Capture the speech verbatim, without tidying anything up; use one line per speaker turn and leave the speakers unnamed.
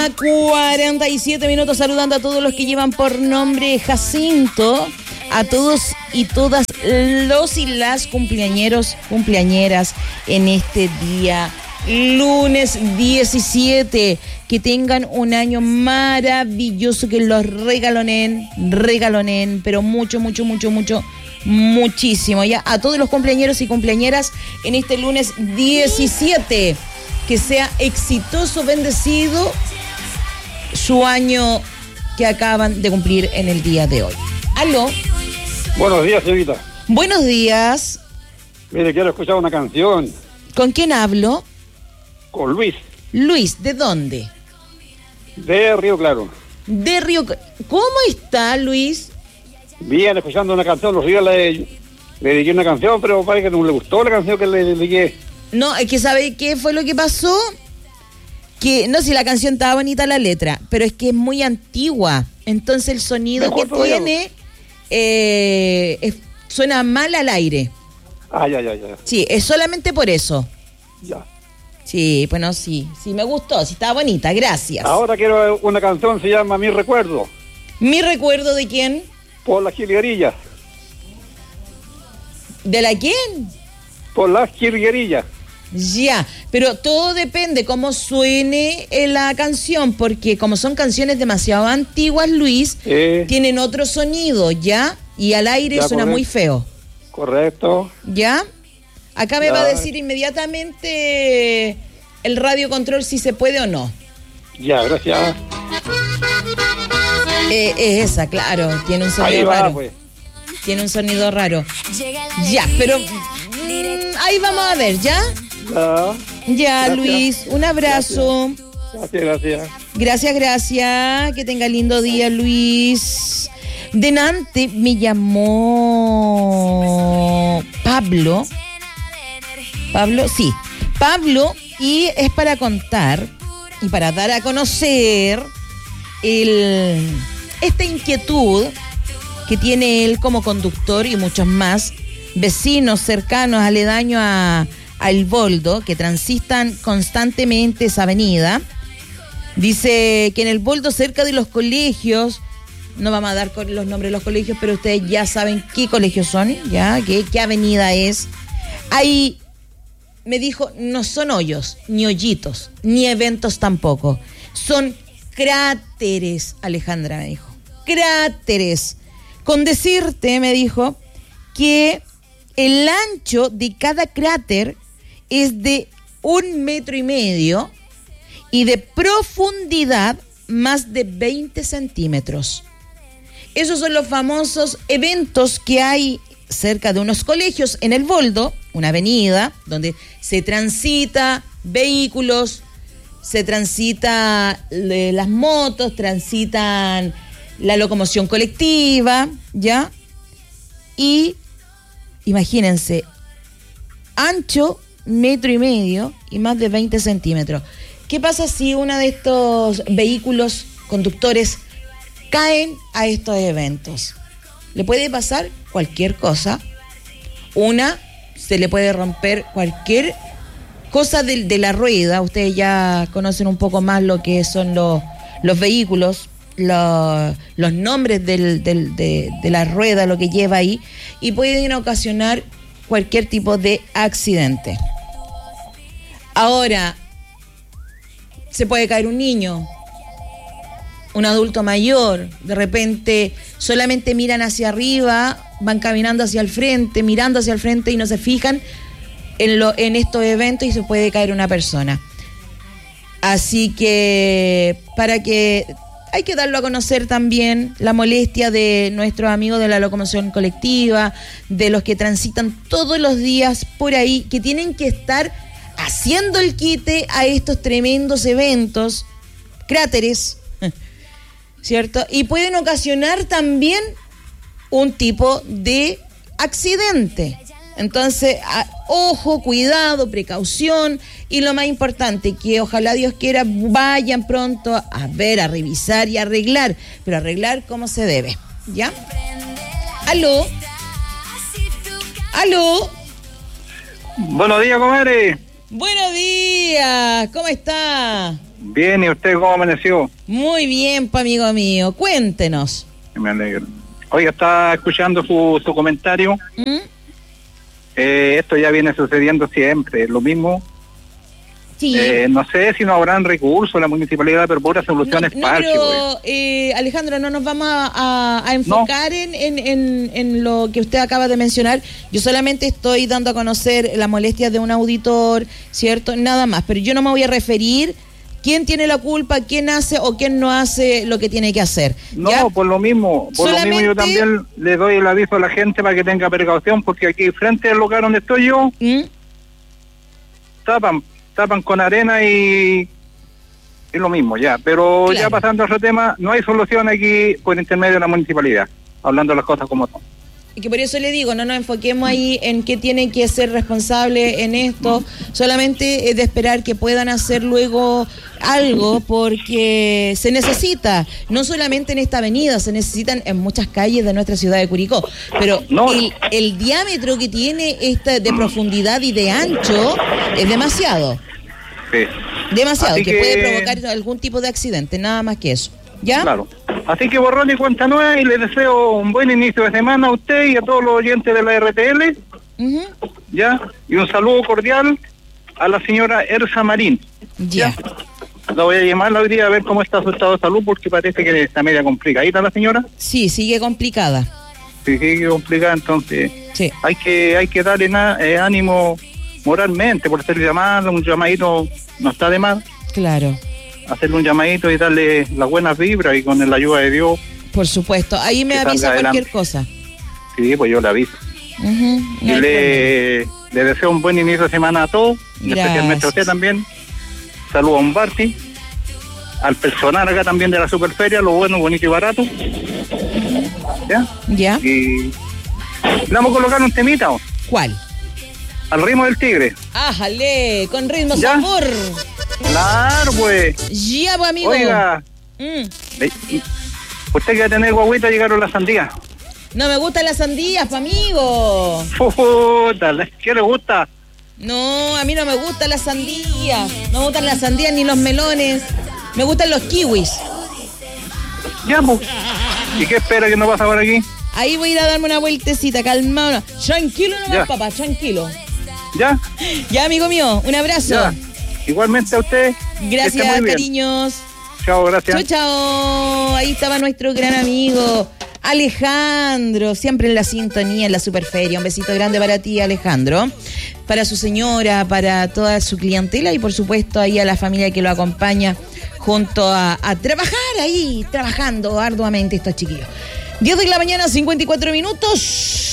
cuarenta y siete minutos saludando a todos los que llevan por nombre Jacinto, a todos y todas los y las cumpleañeros, cumpleañeras en este día lunes diecisiete. Que tengan un año maravilloso, que los regalonen, regalonen, pero mucho, mucho, mucho, mucho, muchísimo. Ya a todos los cumpleañeros y cumpleañeras en este lunes diecisiete, que sea exitoso, bendecido su año que acaban de cumplir en el día de hoy. ¿Aló?
Buenos días, señorita.
Buenos días.
Mire, quiero escuchar una canción.
¿Con quién hablo?
Con Luis.
Luis, ¿de dónde?
De Río Claro.
De Río Claro. ¿Cómo está, Luis?
Bien, escuchando una canción. Los días le, le dediqué una canción, pero parece que no le gustó la canción que le dediqué.
No, es que ¿sabe qué fue lo que pasó? Que, no, si la canción estaba bonita la letra, pero es que es muy antigua. Entonces el sonido
Mejor
que
todavía.
tiene eh, es- suena mal al aire.
Ah, ya, ya, ya.
Sí, es solamente por eso.
ya.
Sí, bueno, sí, sí me gustó, sí estaba bonita, gracias.
Ahora quiero una canción, se llama Mi Recuerdo,
¿Mi recuerdo de quién?
por las jilguerillas.
¿De la quién?
Por las jilguerillas.
Ya, pero todo depende cómo suene eh, la canción, porque como son canciones demasiado antiguas, Luis,
Eh,
tienen otro sonido, ¿ya? Y al aire
Ya,
suena
correcto.
muy feo,
correcto.
¿ya? Acá me
Ya.
va a decir inmediatamente el radio control si se puede o no.
Ya, gracias.
Eh, es esa, claro, tiene un sonido
Ahí va,
raro.
pues.
Tiene un sonido raro. Ya, pero mm, ahí vamos a ver, ¿ya?
Ya.
Ya,
Gracias.
Luis, un abrazo.
Gracias, gracias.
Gracias, gracias. Que tenga lindo día, Luis. Denante me llamó Pablo. Pablo, sí. Pablo, y es para contar y para dar a conocer el, esta inquietud que tiene él como conductor y muchos más vecinos cercanos, aledaños a, a El Boldo, que transitan constantemente esa avenida. Dice que en El Boldo, cerca de los colegios, no vamos a dar con los nombres de los colegios, pero ustedes ya saben qué colegios son, ya, qué, qué avenida es. Ahí me dijo, no son hoyos, ni hoyitos, ni eventos tampoco. Son cráteres, Alejandra me dijo. Cráteres. Con decirte, me dijo, que el ancho de cada cráter es de un metro y medio y de profundidad más de veinte centímetros. Esos son los famosos eventos que hay cerca de unos colegios en El Boldo, una avenida donde se transita vehículos, se transita eh, las motos, transitan la locomoción colectiva, ¿ya? Y imagínense, ancho metro y medio y más de veinte centímetros. ¿Qué pasa si uno de estos vehículos conductores caen a estos eventos? Le puede pasar cualquier cosa. Una, se le puede romper cualquier cosa de, de la rueda. Ustedes ya conocen un poco más lo que son los, los vehículos, los, los nombres del, del, de, de la rueda, lo que lleva ahí, y pueden ocasionar cualquier tipo de accidente. Ahora, se puede caer un niño, un adulto mayor, de repente solamente miran hacia arriba, van caminando hacia el frente, mirando hacia el frente y no se fijan en, lo, en estos eventos y se puede caer una persona. Así que para que hay que darlo a conocer también la molestia de nuestros amigos de la locomoción colectiva, de los que transitan todos los días por ahí, que tienen que estar haciendo el quite a estos tremendos eventos, cráteres, ¿cierto? Y pueden ocasionar también un tipo de accidente. Entonces, a, ojo, cuidado, precaución, y lo más importante, que ojalá Dios quiera vayan pronto a ver, a revisar y a arreglar, pero arreglar como se debe, ¿ya? ¿Aló? ¿Aló?
Buenos días, comadre.
Buenos días, ¿cómo está?
Bien, ¿y usted cómo amaneció?
Muy bien, pa, amigo mío. Cuéntenos.
Me alegro. Oiga, estaba escuchando su, su comentario.
¿Mm?
Eh, esto ya viene sucediendo siempre, lo mismo.
Sí.
Eh, no sé si no habrán recursos la municipalidad, pero pura soluciones
No, no,
parches.
pero, eh, Alejandro, no nos vamos a, a- a enfocar
No.
en, en, en, en lo que usted acaba de mencionar. Yo solamente estoy dando a conocer las molestias de un auditor, ¿cierto? Nada más, pero yo no me voy a referir quién tiene la culpa, quién hace o quién no hace lo que tiene que hacer.
No,
¿ya?
por lo mismo, por lo mismo yo
Solamente-
también le doy el aviso a la gente para que tenga precaución, porque aquí frente al lugar donde estoy yo,
¿Mm?
tapan, tapan con arena y es lo mismo ya. Pero
Claro.
ya pasando a otro tema, no hay solución aquí por intermedio de la municipalidad, hablando las cosas como son.
Y que por eso le digo, no nos enfoquemos ahí en qué tiene que ser responsable en esto, solamente es de esperar que puedan hacer luego algo, porque se necesita, no solamente en esta avenida, se necesitan en muchas calles de nuestra ciudad de Curicó, pero
No.
el, el diámetro que tiene esta de profundidad y de ancho es demasiado,
Sí.
demasiado,
Así
que,
que-
puede provocar algún tipo de accidente, nada más que eso. ¿Ya?
Claro. Así que borrón y cuenta nueva, y les deseo un buen inicio de semana a usted y a todos los oyentes de la R T L,
Ujú.
¿ya? Y un saludo cordial a la señora Erza Marín.
Ya.
La voy a llamar hoy día a ver cómo está su estado de salud, porque parece que está media complicadita la señora.
Sí, sigue complicada.
Sí, sigue complicada, entonces
Sí.
hay que hay que darle na- eh, ánimo moralmente, por hacer llamada, un llamadito no está de más,
Claro.
hacerle un llamadito y darle las buenas vibras, y con la ayuda de Dios,
Por supuesto, ahí me
Que
avisa
salga
cualquier
adelante.
cosa.
sí, pues yo le aviso.
Ujú, no
Y
hay problema.
le, le deseo un buen inicio de semana a todos, y
Gracias.
especialmente a usted también. Saludos a un Barty, al personal acá también de la Superferia, lo bueno, bonito y barato. ¿Ya?
¿Ya?
Y le vamos a colocar un temita, ¿o?
¿Cuál?
Al ritmo del tigre.
¡Ájale! Con ritmo
¿Ya?
sabor.
Claro, pues.
Ya, pues, amigo.
Oiga,
Mm,
le- usted que va a tener guagüita, llegaron las sandías.
No me gustan las sandías, pa' amigo.
Puta, ¿qué le gusta?
No, a mí no me gustan las sandías. No me gustan las sandías ni los melones. Me gustan los kiwis.
Ya, pues. ¿Y qué espera que no pasa por aquí?
Ahí voy a ir a darme una vueltecita, calmado. Tranquilo nomás,
Ya.
papá, tranquilo.
¿Ya?
Ya, amigo mío, un abrazo.
Ya. Igualmente a usted. que esté
Gracias,
muy bien.
cariños.
Chao, gracias.
Chao, chao. Ahí estaba nuestro gran amigo Alejandro, siempre en la sintonía, en la Superferia. Un besito grande para ti, Alejandro. Para su señora, para toda su clientela y por supuesto ahí a la familia que lo acompaña junto a, a trabajar ahí, trabajando arduamente estos chiquillos. diez de la mañana, cincuenta y cuatro minutos.